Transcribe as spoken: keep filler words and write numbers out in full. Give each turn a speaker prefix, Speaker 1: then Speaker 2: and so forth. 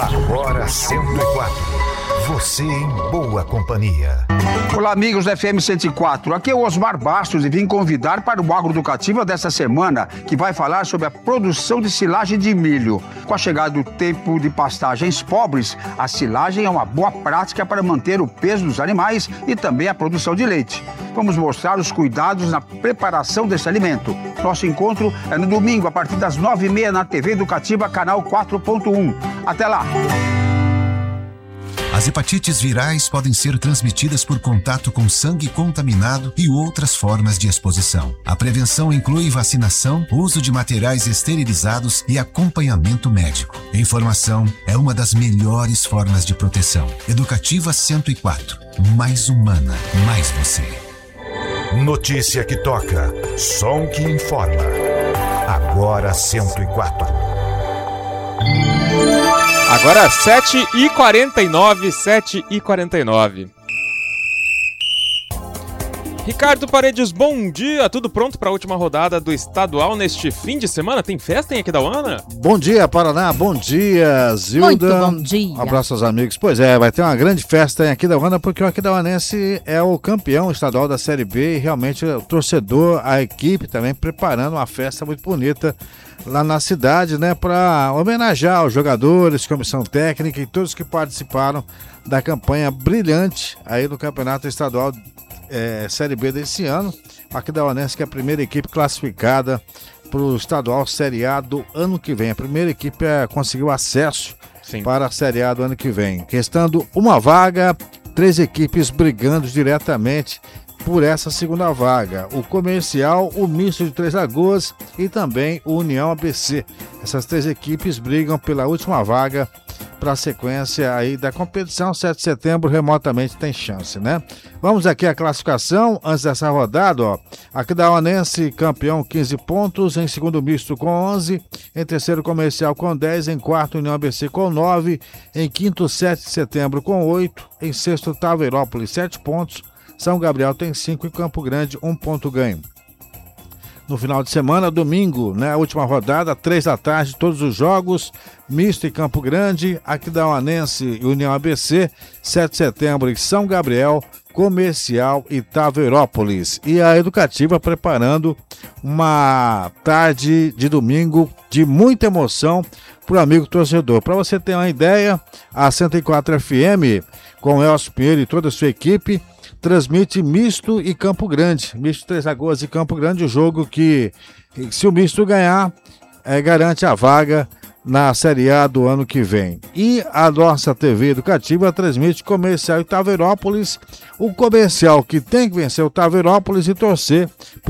Speaker 1: Agora cento e quatro. Você em boa companhia.
Speaker 2: Olá, amigos da F M cento e quatro. Aqui é o Osmar Bastos e vim convidar para o Agroeducativa desta semana, que vai falar sobre a produção de silagem de milho. Com a chegada do tempo de pastagens pobres, a silagem é uma boa prática para manter o peso dos animais e também a produção de leite. Vamos mostrar os cuidados na preparação desse alimento. Nosso encontro é no domingo, a partir das nove e meia, na T V Educativa, canal quatro ponto um. Até lá!
Speaker 3: As hepatites virais podem ser transmitidas por contato com sangue contaminado e outras formas de exposição. A prevenção inclui vacinação, uso de materiais esterilizados e acompanhamento médico. Informação é uma das melhores formas de proteção. Educativa cento e quatro. Mais humana, mais você.
Speaker 1: Notícia que toca, som que informa. Agora cento e quatro.
Speaker 4: Agora sete e quarenta e nove, sete e quarenta e nove. Ricardo Paredes, bom dia. Tudo pronto para a última rodada do estadual neste fim de semana? Tem festa em Aquidauana?
Speaker 5: Bom dia, Paraná. Bom dia, Zilda.
Speaker 6: Muito bom dia.
Speaker 5: Um abraço aos amigos. Pois é, vai ter uma grande festa em Aquidauana, porque o aquidauanense é o campeão estadual da Série B e realmente o torcedor, a equipe também preparando uma festa muito bonita lá na cidade, né, para homenagear os jogadores, comissão técnica e todos que participaram da campanha brilhante aí no Campeonato Estadual é, Série B desse ano. O Aquidauanense, que é a primeira equipe classificada para o Estadual Série A do ano que vem. A primeira equipe é, conseguiu acesso Sim. para a Série A do ano que vem. Restando uma vaga, três equipes brigando diretamente por essa segunda vaga, o Comercial, o Misto de Três Lagoas e também o União A B C. Essas três equipes brigam pela última vaga para a sequência aí da competição. Sete de setembro remotamente tem chance, né? Vamos aqui à classificação antes dessa rodada, ó. Aquidauanense campeão quinze pontos, em segundo Misto com onze, em terceiro Comercial com dez, em quarto União A B C com nove, em quinto Sete de Setembro com oito, em sexto Taveirópolis sete pontos, São Gabriel tem cinco e Campo Grande um ponto ganho. No final de semana, domingo, né, a última rodada, três da tarde, todos os jogos, Misto e Campo Grande, Aquidauanense e União A B C, sete de setembro e São Gabriel, Comercial e Taveirópolis. E a Educativa preparando uma tarde de domingo de muita emoção para o amigo torcedor. Para você ter uma ideia, a cento e quatro F M, com Elcio Pinheiro e toda a sua equipe, transmite Misto e Campo Grande, Misto Três Lagoas e Campo Grande, o jogo que, se o Misto ganhar, é, garante a vaga na Série A do ano que vem. E a nossa T V Educativa transmite Comercial e Taveirópolis, o Comercial que tem que vencer o Taveirópolis e torcer